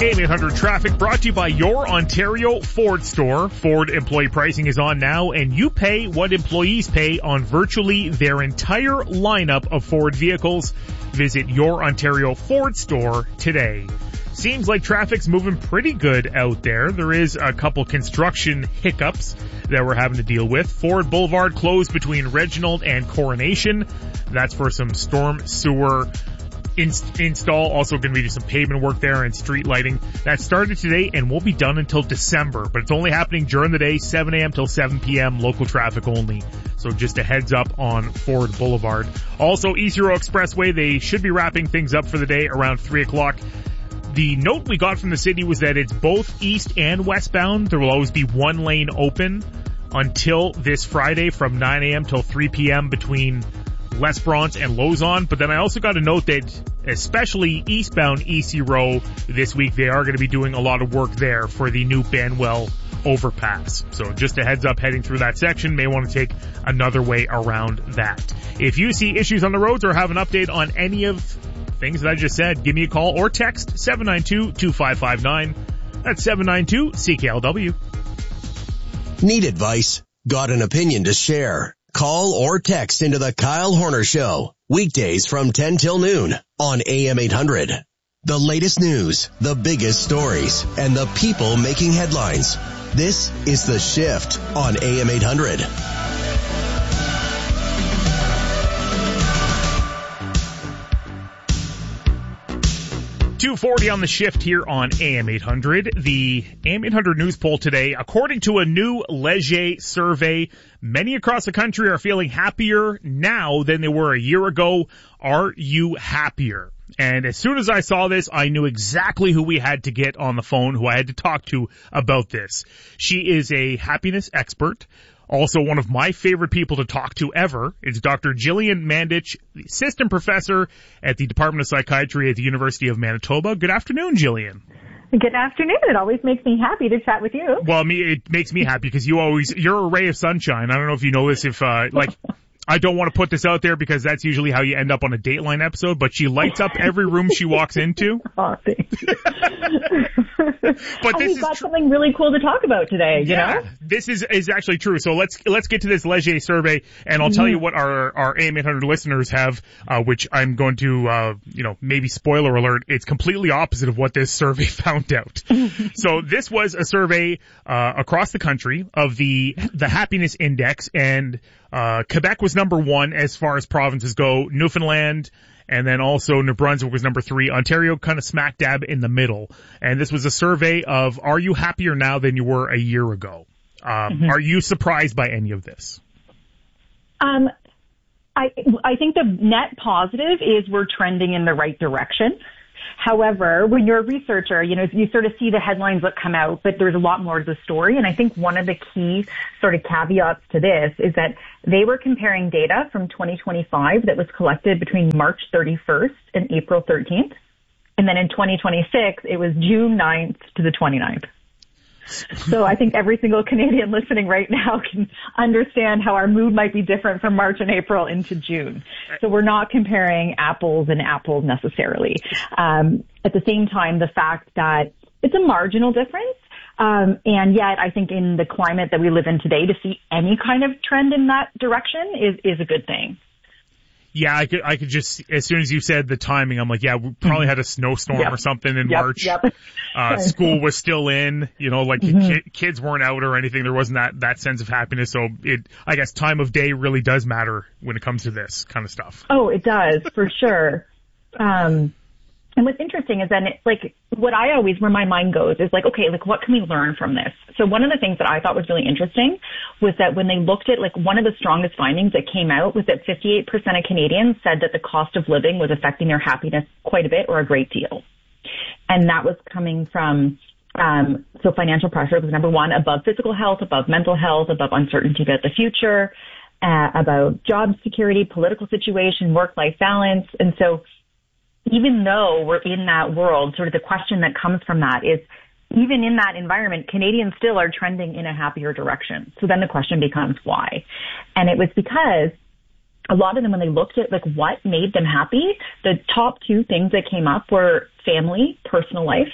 AM 800 Traffic brought to you by your Ontario Ford store. Ford employee pricing is on now, and you pay what employees pay on virtually their entire lineup of Ford vehicles. Visit your Ontario Ford store today. Seems like traffic's moving pretty good out there. There is a couple construction hiccups that we're having to deal with. Ford Boulevard closed between Reginald and Coronation. That's for some storm sewer install. Also going to be some pavement work there and street lighting. That started today and won't be done until December, but it's only happening during the day, 7 a.m. till 7 p.m., local traffic only. So just a heads up on Ford Boulevard. Also, East Euro Expressway, they should be wrapping things up for the day around 3 o'clock. The note we got from the city was that it's both east and westbound. There will always be one lane open until this Friday from 9 a.m. till 3 p.m. between L'Esperance and Lauson. But then I also got a note that especially eastbound EC Row this week, they are going to be doing a lot of work there for the new Banwell overpass. So just a heads up heading through that section. May want to take another way around that. If you see issues on the roads or have an update on any of things that I just said, give me a call or text 792-2559. That's 792-CKLW. Need advice? Got an opinion to share? Call or text into the Kyle Horner Show. Weekdays from 10 till noon on AM 800. The latest news, the biggest stories, and the people making headlines. This is The Shift on AM 800. 2:40 on The Shift here on AM 800. The AM 800 news poll today, according to a new Leger survey, many across the country are feeling happier now than they were a year ago. Are you happier? And as soon as I saw this, I knew exactly who we had to get on the phone, who I had to talk to about this. She is a happiness expert. Also, one of my favorite people to talk to ever is Dr. Gillian Mandich, the assistant professor at the Department of Psychiatry at the University of Manitoba. Good afternoon, Gillian. Good afternoon. It always makes me happy to chat with you. Well, it makes me happy because you're a ray of sunshine. I don't know if you know this, I don't want to put this out there because that's usually how you end up on a Dateline episode, but she lights up every room she walks into. Oh, thanks. But we've got something really cool to talk about today, you know? This is actually true. So let's get to this Leger survey, and I'll tell you what our AM 800 listeners have, which I'm going to, maybe spoiler alert, it's completely opposite of what this survey found out. So this was a survey, across the country of the happiness index, and Quebec was number one as far as provinces go. Newfoundland, and then also New Brunswick was number 3. Ontario kind of smack dab in the middle. And this was a survey of, are you happier now than you were a year ago? Are you surprised by any of this? I think the net positive is we're trending in the right direction. However, when you're a researcher, you sort of see the headlines that come out, but there's a lot more to the story. And I think one of the key sort of caveats to this is that they were comparing data from 2025 that was collected between March 31st and April 13th. And then in 2026, it was June 9th to the 29th. So I think every single Canadian listening right now can understand how our mood might be different from March and April into June. So we're not comparing apples and apples necessarily. At the same time, the fact that it's a marginal difference, and yet I think in the climate that we live in today, to see any kind of trend in that direction is a good thing. Yeah, I could just, as soon as you said the timing, I'm like, yeah, we probably had a snowstorm or something in March. School was still in, kids weren't out or anything. There wasn't that sense of happiness. So I guess time of day really does matter when it comes to this kind of stuff. Oh, it does, for sure. And what's interesting is then, where my mind goes is okay, what can we learn from this? So one of the things that I thought was really interesting was that when they looked at, one of the strongest findings that came out was that 58% of Canadians said that the cost of living was affecting their happiness quite a bit or a great deal. And that was coming from, so financial pressure was number one, above physical health, above mental health, above uncertainty about the future, about job security, political situation, work-life balance. And so even though we're in that world, sort of the question that comes from that is, even in that environment, Canadians still are trending in a happier direction. So then the question becomes why? And it was because a lot of them, when they looked at what made them happy, the top 2 things that came up were family, personal life,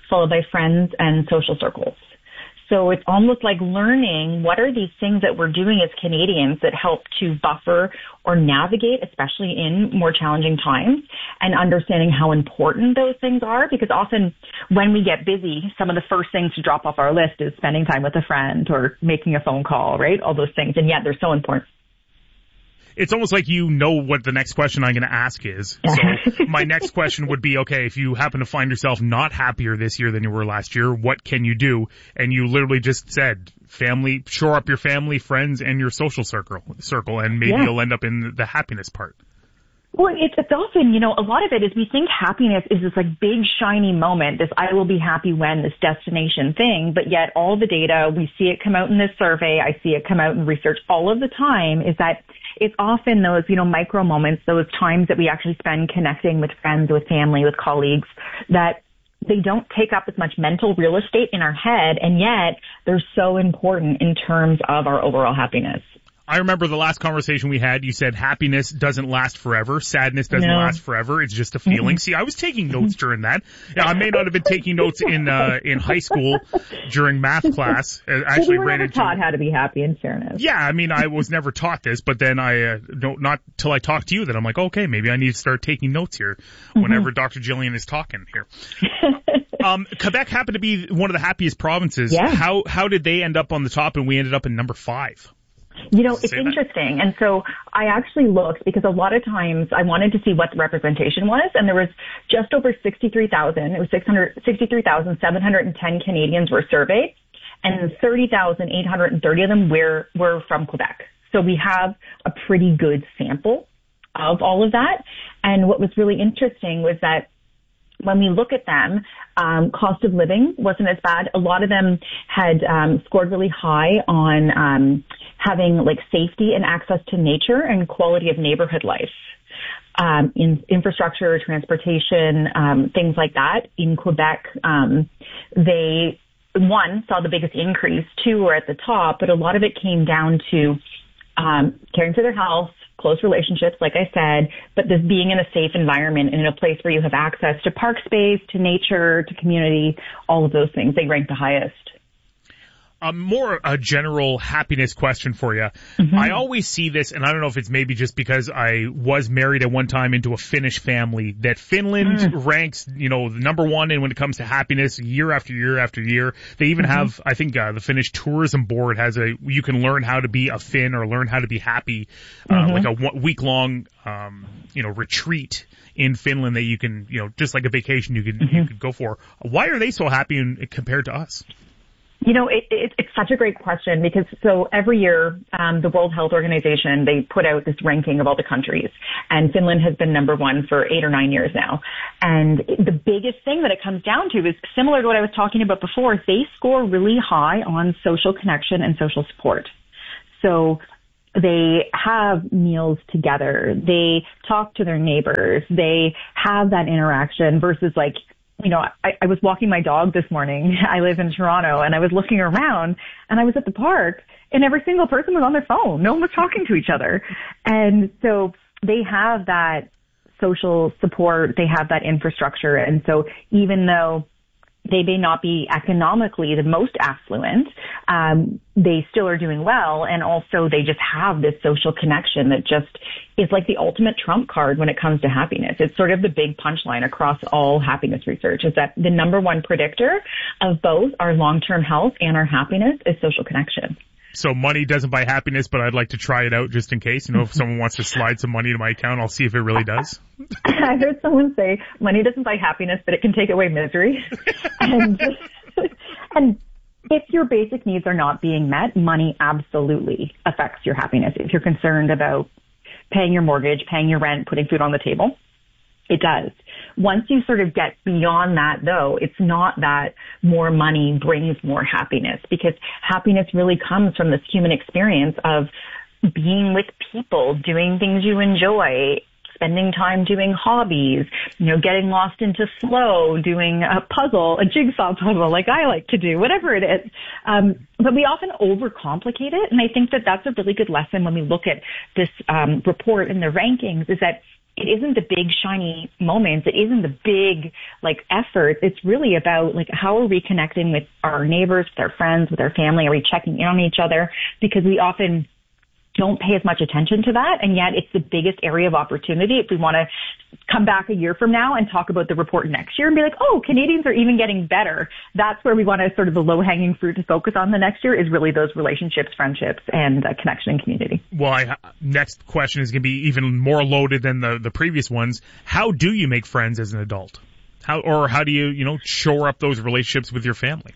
followed by friends and social circles. So it's almost like learning what are these things that we're doing as Canadians that help to buffer or navigate, especially in more challenging times, and understanding how important those things are. Because often when we get busy, some of the first things to drop off our list is spending time with a friend or making a phone call, right? All those things. And yet they're so important. It's almost like you know what the next question I'm going to ask is. So my next question would be, okay, if you happen to find yourself not happier this year than you were last year, what can you do? And you literally just said, family, shore up your family, friends, and your social circle, and maybe you'll end up in the happiness part. Well, it's often, a lot of it is we think happiness is this like big shiny moment, this I will be happy when, this destination thing, but yet all the data, we see it come out in this survey, I see it come out in research all of the time, is that it's often those, micro moments, those times that we actually spend connecting with friends, with family, with colleagues, that they don't take up as much mental real estate in our head, and yet they're so important in terms of our overall happiness. I remember the last conversation we had, you said happiness doesn't last forever. Sadness doesn't last forever. It's just a feeling. See, I was taking notes during that. Yeah, I may not have been taking notes in high school during math class. Actually, we were never taught how to be happy, in fairness. Yeah, I mean, I was never taught this, but then not till I talked to you that I'm like, okay, maybe I need to start taking notes here whenever Dr. Jillian is talking here. Quebec happened to be one of the happiest provinces. Yeah. How did they end up on the top and we ended up in number 5? It's interesting. And so I actually looked because a lot of times I wanted to see what the representation was. And there was just over 63,000. It was 63,710 Canadians were surveyed, and 30,830 of them were from Quebec. So we have a pretty good sample of all of that. And what was really interesting was that when we look at them, cost of living wasn't as bad. A lot of them had scored really high on having like safety and access to nature and quality of neighborhood life. In infrastructure, transportation, things like that. In Quebec, they, one, saw the biggest increase, two were at the top, but a lot of it came down to caring for their health, close relationships, like I said, but this being in a safe environment and in a place where you have access to park space, to nature, to community, all of those things, they rank the highest. More a general happiness question for you. I always see this, and I don't know if it's maybe just because I was married at one time into a Finnish family, that Finland ranks, number one in when it comes to happiness year after year after year. They even have, I think, the Finnish Tourism Board has you can learn how to be a Finn or learn how to be happy, like a week-long, retreat in Finland that you can, just like a vacation you could go for. Why are they so happy compared to us? It's such a great question because so every year, the World Health Organization, they put out this ranking of all the countries, and Finland has been number one for 8 or 9 years now. And the biggest thing that it comes down to is similar to what I was talking about before. They score really high on social connection and social support. So they have meals together. They talk to their neighbors. They have that interaction versus like, I was walking my dog this morning. I live in Toronto, and I was looking around, and I was at the park, and every single person was on their phone. No one was talking to each other. And so they have that social support. They have that infrastructure. And so even though they may not be economically the most affluent, they still are doing well. And also they just have this social connection that just is like the ultimate trump card when it comes to happiness. It's sort of the big punchline across all happiness research is that the number one predictor of both our long-term health and our happiness is social connection. So money doesn't buy happiness, but I'd like to try it out just in case. If someone wants to slide some money to my account, I'll see if it really does. I heard someone say, money doesn't buy happiness, but it can take away misery. and if your basic needs are not being met, money absolutely affects your happiness. If you're concerned about paying your mortgage, paying your rent, putting food on the table, it does. Once you sort of get beyond that, though, it's not that more money brings more happiness, because happiness really comes from this human experience of being with people, doing things you enjoy, spending time doing hobbies, getting lost into flow, doing a puzzle, a jigsaw puzzle like I like to do, whatever it is. But we often overcomplicate it. And I think that that's a really good lesson when we look at this report and the rankings, is that it isn't the big shiny moments. It isn't the big like effort. It's really about like how are we connecting with our neighbors, with our friends, with our family? Are we checking in on each other? Because we often don't pay as much attention to that. And yet it's the biggest area of opportunity if we want to come back a year from now and talk about the report next year and be like, oh, Canadians are even getting better. That's where we want to sort of the low-hanging fruit to focus on the next year is really those relationships, friendships, and connection and community. Well, next question is going to be even more loaded than the previous ones. How do you make friends as an adult? How do you, shore up those relationships with your family?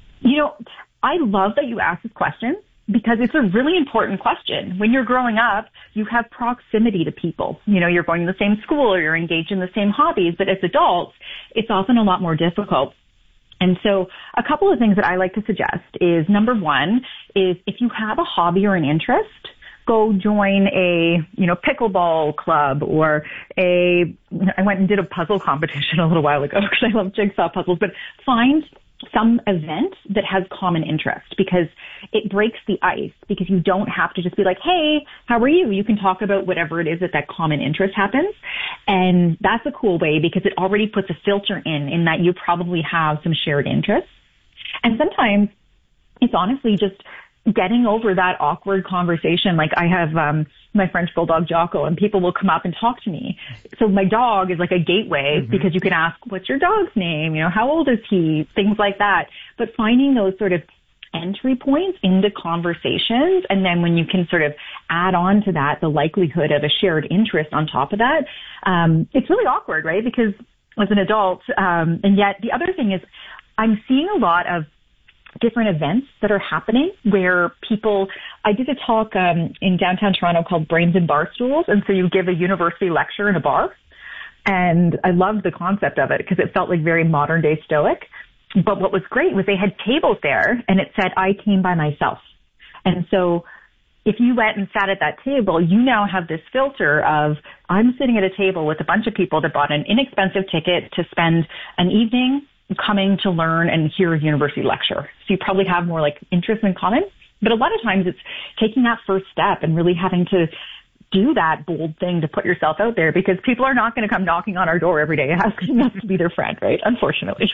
I love that you asked this question, because it's a really important question. When you're growing up, you have proximity to people. You're going to the same school or you're engaged in the same hobbies, but as adults, it's often a lot more difficult. And so a couple of things that I like to suggest is, number one, is if you have a hobby or an interest, go join a, pickleball club or I went and did a puzzle competition a little while ago because I love jigsaw puzzles, but find some event that has common interest, because it breaks the ice, because you don't have to just be like, hey, how are you? You can talk about whatever it is that common interest happens. And that's a cool way, because it already puts a filter in that you probably have some shared interests. And sometimes it's honestly just getting over that awkward conversation. Like I have my French bulldog Jocko, and people will come up and talk to me. So my dog is like a gateway, because you can ask, what's your dog's name? How old is he? Things like that. But finding those sort of entry points into conversations, and then when you can sort of add on to that the likelihood of a shared interest on top of that, it's really awkward, right? Because as an adult, and yet the other thing is I'm seeing a lot of different events that are happening where I did a talk in downtown Toronto called Brains and Barstools, and so you give a university lecture in a bar, and I loved the concept of it because it felt like very modern day Stoic. But what was great was they had tables there, and it said, I came by myself. And so if you went and sat at that table, you now have this filter of, I'm sitting at a table with a bunch of people that bought an inexpensive ticket to spend an evening coming to learn and hear a university lecture. So you probably have more like interest in common, but a lot of times it's taking that first step and really having to do that bold thing to put yourself out there, because people are not going to come knocking on our door every day asking us to be their friend, right? Unfortunately.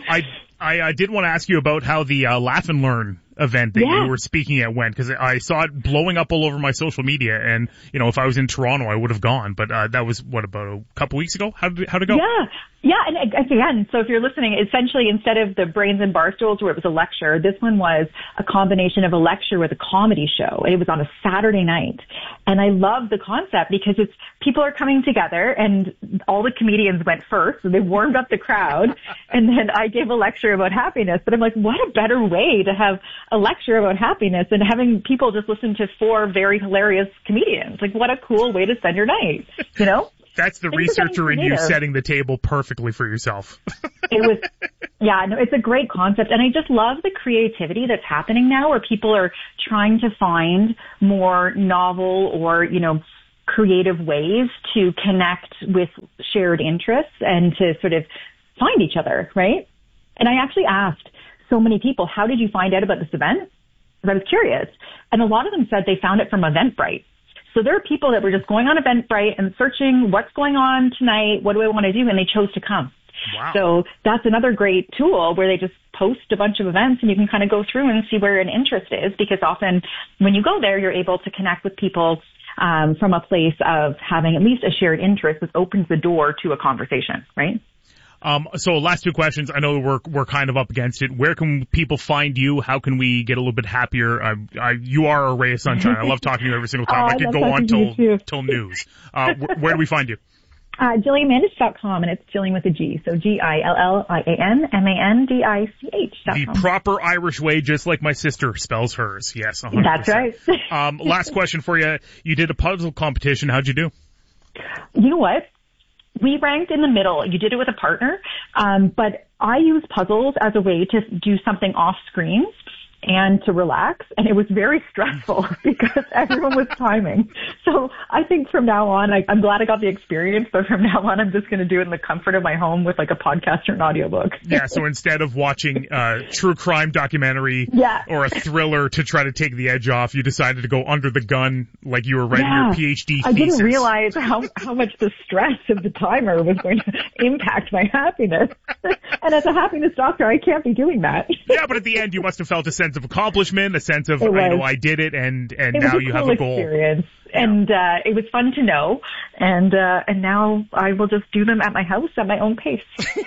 I did want to ask you about how the Laugh and Learn event that you were speaking at went, because I saw it blowing up all over my social media, and if I was in Toronto I would have gone, but that was about a couple weeks ago. How'd it go? Yeah, and again, so if you're listening, essentially instead of the Brains and Barstools where it was a lecture, this one was a combination of a lecture with a comedy show. It was on a Saturday night, and I love the concept because it's people are coming together, and all the comedians went first, so they warmed up the crowd, and then I gave a lecture about happiness. But I'm like, what a better way to have a lecture about happiness than having people just listen to four very hilarious comedians. Like, what a cool way to spend your night, That's the researcher in you setting the table perfectly for yourself. It's a great concept. And I just love the creativity that's happening now, where people are trying to find more novel or, creative ways to connect with shared interests and to sort of find each other, right? And I actually asked so many people, how did you find out about this event? Because I was curious. And a lot of them said they found it from Eventbrite. So there are people that were just going on Eventbrite and searching what's going on tonight, what do I want to do, and they chose to come. Wow. So that's another great tool where they just post a bunch of events, and you can kind of go through and see where an interest is, because often when you go there, you're able to connect with people from a place of having at least a shared interest, which opens the door to a conversation, right? So last two questions. I know we're kind of up against it. Where can people find you? How can we get a little bit happier? You are a ray of sunshine. I love talking to you every single time. I could go on till news. Where do we find you? JillianMandich.com, and it's Jillian with a G. So GILLIANMANDICH.com. The proper Irish way, just like my sister spells hers. Yes, 100%. That's right. Last question for you. You did a puzzle competition. How'd you do? You know what? We ranked in the middle. You did it with a partner, but I use puzzles as a way to do something off screen. and to relax. And it was very stressful because everyone was timing. So I think from now on, I'm glad I got the experience, but from now on, I'm just going to do it in the comfort of my home with like a podcast or an audiobook. Yeah, so instead of watching a true crime documentary or a thriller to try to take the edge off, you decided to go under the gun like you were writing your PhD thesis. I didn't realize how much the stress of the timer was going to impact my happiness. And as a happiness doctor, I can't be doing that. Yeah, but at the end, you must have felt a sense of accomplishment, a sense of, I did it, and now you have a goal. Experience. And it was fun to know, and now I will just do them at my house at my own pace.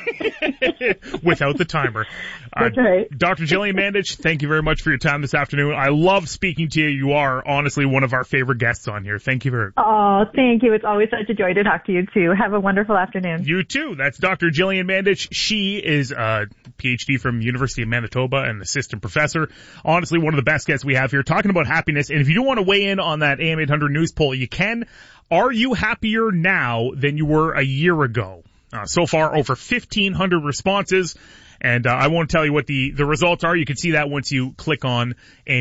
Without the timer. That's right. Dr. Gillian Mandich, thank you very much for your time this afternoon. I love speaking to you. You are honestly one of our favorite guests on here. Thank you very much. Oh, thank you. It's always such a joy to talk to you too. Have a wonderful afternoon. You too. That's Dr. Gillian Mandich. She is a PhD from University of Manitoba and assistant professor. Honestly, one of the best guests we have here talking about happiness. And if you do want to weigh in on that AM 800 news poll, you can. Are you happier now than you were a year ago? So far, over 1,500 responses. And I won't tell you what the results are. You can see that once you click on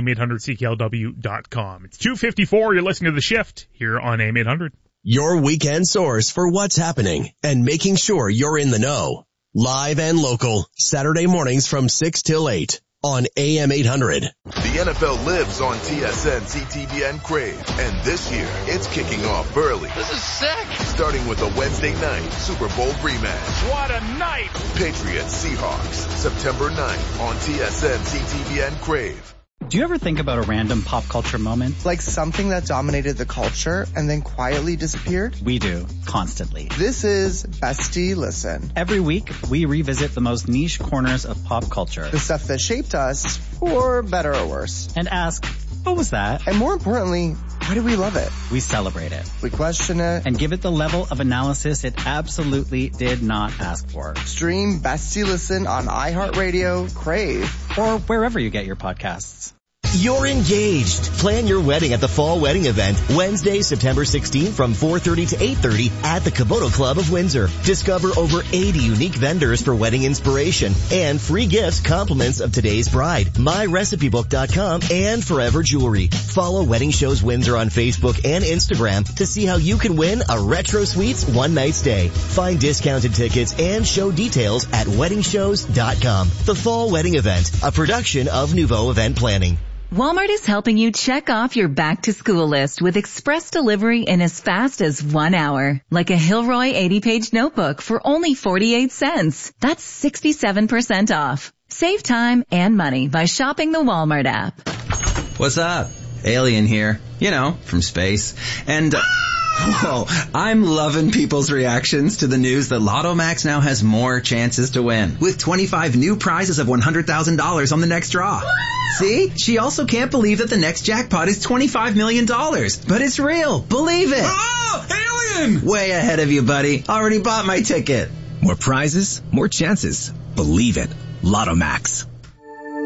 AM800CKLW.com. It's 2:54. You're listening to The Shift here on AM 800. Your weekend source for what's happening and making sure you're in the know. Live and local, Saturday mornings from 6 till 8 on AM 800. The NFL lives on TSN, CTVN, Crave. And this year, it's kicking off early. This is sick. Starting with a Wednesday night Super Bowl rematch. What a night! Patriots Seahawks, September 9th on TSN, CTVN, Crave. Do you ever think about a random pop culture moment? Like something that dominated the culture and then quietly disappeared? We do, constantly. This is Bestie Listen. Every week, we revisit the most niche corners of pop culture. The stuff that shaped us, for better or worse. And ask, what was that? And more importantly, why do we love it? We celebrate it. We question it. And give it the level of analysis it absolutely did not ask for. Stream Bestie Listen on iHeartRadio, Crave, or wherever you get your podcasts. You're engaged. Plan your wedding at the Fall Wedding Event, Wednesday, September 16th from 4:30 to 8:30 at the Caboto Club of Windsor. Discover over 80 unique vendors for wedding inspiration and free gifts compliments of today's bride, myrecipebook.com, and Forever Jewelry. Follow Wedding Shows Windsor on Facebook and Instagram to see how you can win a Retro Suites one-night stay. Find discounted tickets and show details at weddingshows.com. The Fall Wedding Event, a production of Nouveau Event Planning. Walmart is helping you check off your back-to-school list with express delivery in as fast as 1 hour. Like a Hilroy 80-page notebook for only 48 cents. That's 67% off. Save time and money by shopping the Walmart app. What's up? Alien here. You know, from space. And... Whoa, I'm loving people's reactions to the news that Lotto Max now has more chances to win, with 25 new prizes of $100,000 on the next draw. See? She also can't believe that the next jackpot is $25 million. But it's real. Believe it. Oh, alien! Way ahead of you, buddy. Already bought my ticket. More prizes, more chances. Believe it. Lotto Max.